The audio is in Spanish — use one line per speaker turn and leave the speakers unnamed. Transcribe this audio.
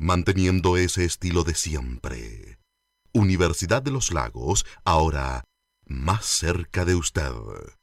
manteniendo ese estilo de siempre. Universidad de los Lagos, ahora más cerca de usted.